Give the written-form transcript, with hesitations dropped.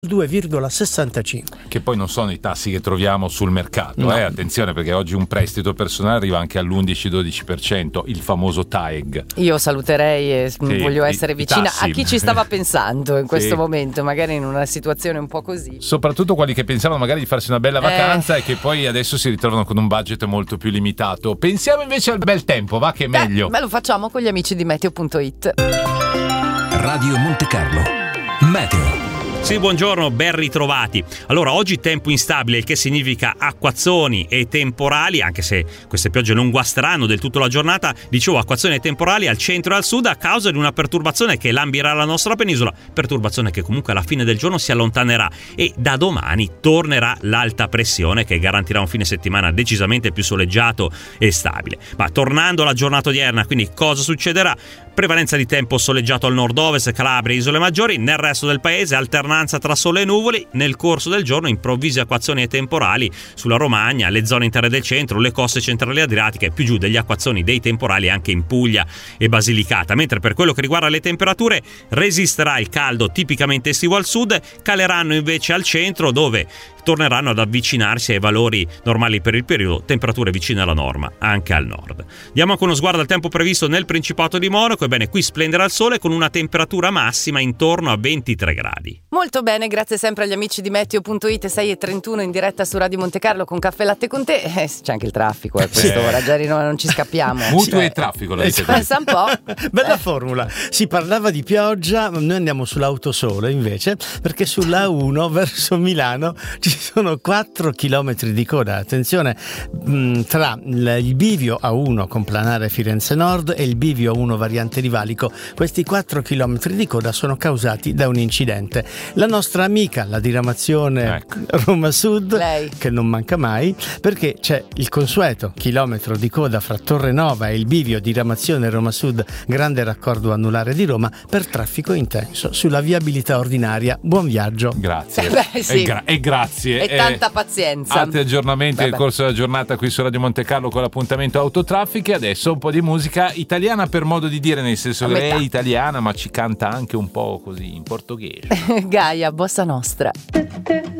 2,65. Che poi non sono i tassi che troviamo sul mercato, No. Attenzione, perché oggi un prestito personale arriva anche all'11-12%, il famoso TAEG. Io saluterei e voglio essere i vicina tassi. a chi ci stava pensando in questo Sì. momento, magari in una situazione un po' così. Soprattutto quelli che pensavano magari di farsi una bella vacanza e che poi adesso si ritrovano con un budget molto più limitato. Pensiamo invece al bel tempo, va che è meglio. Beh, lo facciamo con gli amici di Meteo.it. Radio Monte Carlo Meteo. Sì, buongiorno, ben ritrovati. Allora, oggi tempo instabile, il che significa acquazzoni e temporali, anche se queste piogge non guasteranno del tutto la giornata. Dicevo, acquazzoni e temporali al centro e al sud a causa di una perturbazione che lambirà la nostra penisola, perturbazione che comunque alla fine del giorno si allontanerà e da domani tornerà l'alta pressione che garantirà un fine settimana decisamente più soleggiato e stabile. Ma tornando alla giornata odierna, quindi cosa succederà? Prevalenza di tempo soleggiato al nord-ovest, Calabria e isole maggiori, nel resto del paese alternanza tra sole e nuvoli, nel corso del giorno improvvise acquazzoni e temporali sulla Romagna, le zone interne del centro, le coste centrali adriatiche, più giù degli acquazzoni dei temporali anche in Puglia e Basilicata, mentre per quello che riguarda le temperature resisterà il caldo tipicamente estivo al sud, caleranno invece al centro dove torneranno ad avvicinarsi ai valori normali per il periodo, temperature vicine alla norma anche al nord. Diamo anche uno sguardo al tempo previsto nel Principato di Monaco. Ebbene, qui splenderà il sole con una temperatura massima intorno a 23 gradi. Molto bene, grazie sempre agli amici di Meteo.it. 6:31 in diretta su Radio Monte Carlo con Caffè Latte con te. C'è anche il traffico a quest'ora, già non ci scappiamo. Mutui e traffico, lo dite. Pensa un po'. Bella formula. Si parlava di pioggia, noi andiamo sull'autosole invece, perché sulla A1 verso Milano ci sono 4 chilometri di coda. Attenzione, tra il bivio A1 con planare Firenze Nord e il bivio A1 variante di Valico. Questi 4 chilometri di coda sono causati da un incidente. La nostra amica, la diramazione Roma Sud, Lei. che non manca mai, perché c'è il consueto chilometro di coda fra Torre Nova e il bivio diramazione Roma Sud, grande raccordo anulare di Roma, per traffico intenso sulla viabilità ordinaria. Buon viaggio. Grazie. Beh, sì. E grazie. E tanta pazienza. Altri aggiornamenti nel corso della giornata qui su Radio Monte Carlo con l'appuntamento Autotraffic. E adesso un po' di musica italiana, per modo di dire, nel senso che è italiana ma ci canta anche un po' così in portoghese. Gaia, bossa nostra.